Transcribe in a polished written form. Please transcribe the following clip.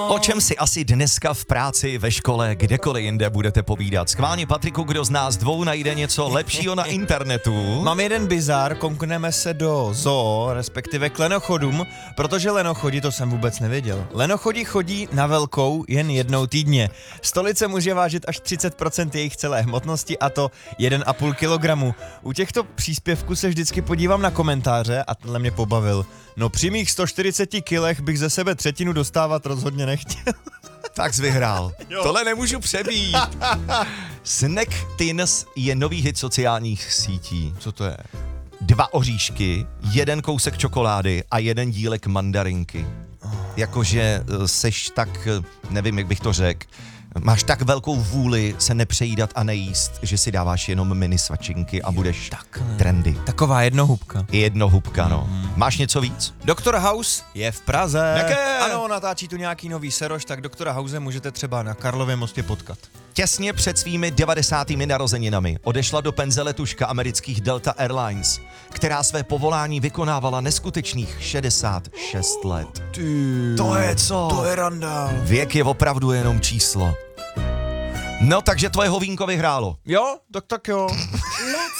O čem si asi dneska v práci, ve škole, kdekoliv jinde budete povídat? Schválně, Patriku, kdo z nás dvou najde něco lepšího na internetu? Mám jeden bizar, koukneme se do zoo, respektive k lenochodům, protože lenochodi, to jsem vůbec nevěděl. Lenochodi chodí na velkou jen jednou týdně. Stolice může vážit až 30% jejich celé hmotnosti, a to 1,5 kilogramu. U těchto příspěvků se vždycky podívám na komentáře a tenhle mě pobavil. No při mých 140 kilech bych ze sebe třetinu dostávat rozhodně nechtěl. Tak jsi vyhrál. Tohle nemůžu přebít. Snack Tins je nový hit sociálních sítí. Co to je? 2 oříšky, 1 kousek čokolády a 1 dílek mandarinky. Jakože seš tak, nevím, jak bych to řekl, máš tak velkou vůli se nepřejídat a nejíst, že si dáváš jenom mini svačinky a budeš trendy. Taková jednohubka. Jednohubka, no. Máš něco víc? Dr. House je v Praze. Jaké? Ano, natáčí tu nějaký nový seroš, tak Doktora House můžete třeba na Karlově mostě potkat. Těsně před svými 90. narozeninami odešla do penze letuška amerických Delta Airlines, která své povolání vykonávala neskutečných 66 let. To je co? To je randál. Věk je opravdu jenom číslo. No, takže tvoje hovínko vyhrálo. Jo, tak jo.